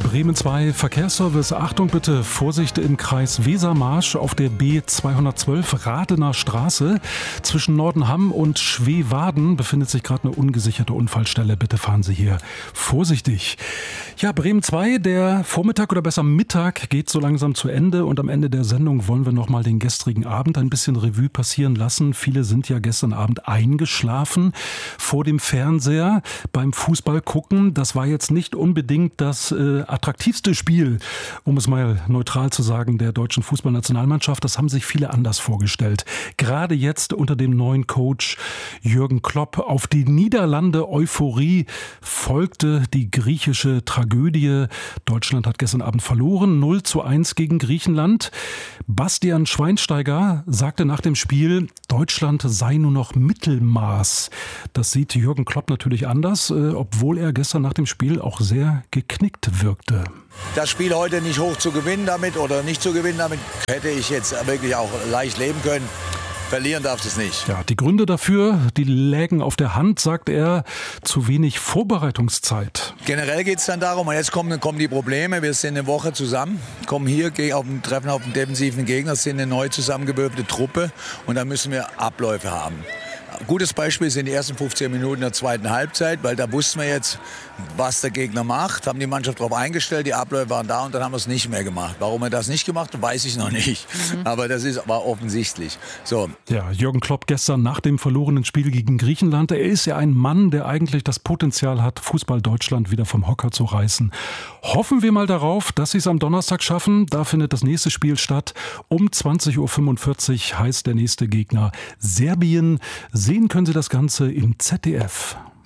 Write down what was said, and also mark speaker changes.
Speaker 1: Bremen 2 Verkehrsservice. Achtung bitte, Vorsicht im Kreis Wesermarsch auf der B212 Radener Straße. Zwischen Nordenham und Schweewaden befindet sich gerade eine ungesicherte Unfallstelle. Bitte fahren Sie hier vorsichtig. Ja, Bremen 2, der Vormittag oder besser Mittag geht so langsam zu Ende. Und am Ende der Sendung wollen wir nochmal den gestrigen Abend ein bisschen Revue passieren lassen. Viele sind ja gestern Abend eingeschlafen vor dem Fernseher beim Fußball gucken. Das war jetzt nicht unbedingt das attraktivste Spiel, um es mal neutral zu sagen, der deutschen Fußballnationalmannschaft. Das haben sich viele anders vorgestellt. Gerade jetzt unter dem neuen Coach Jürgen Klopp. Auf die Niederlande Euphorie folgte die griechische Tragödie. Deutschland hat gestern Abend verloren, 0:1 gegen Griechenland. Bastian Schweinsteiger sagte nach dem Spiel, Deutschland sei nur noch Mittelmaß. Das sieht Jürgen Klopp natürlich anders, obwohl er gestern nach dem Spiel auch sehr geknickt wirkte.
Speaker 2: Das Spiel heute nicht hoch zu gewinnen damit oder nicht zu gewinnen damit, hätte ich jetzt wirklich auch leicht leben können. Verlieren darf es nicht.
Speaker 1: Ja, die Gründe dafür, die lägen auf der Hand, sagt er, zu wenig Vorbereitungszeit.
Speaker 2: Generell geht es dann darum, und jetzt kommen die Probleme, wir sind eine Woche zusammen, kommen hier, treffen auf den defensiven Gegner, sind eine neu zusammengewürfelte Truppe und da müssen wir Abläufe haben. Gutes Beispiel sind die ersten 15 Minuten der zweiten Halbzeit, weil da wussten wir jetzt, was der Gegner macht, haben die Mannschaft darauf eingestellt, die Abläufe waren da und dann haben wir es nicht mehr gemacht. Warum er das nicht gemacht hat, weiß ich noch nicht. Aber das war offensichtlich. So.
Speaker 1: Ja, Jürgen Klopp gestern nach dem verlorenen Spiel gegen Griechenland. Er ist ja ein Mann, der eigentlich das Potenzial hat, Fußball Deutschland wieder vom Hocker zu reißen. Hoffen wir mal darauf, dass sie es am Donnerstag schaffen. Da findet das nächste Spiel statt. Um 20:45 Uhr heißt der nächste Gegner Serbien. Sehen können Sie das Ganze im ZDF.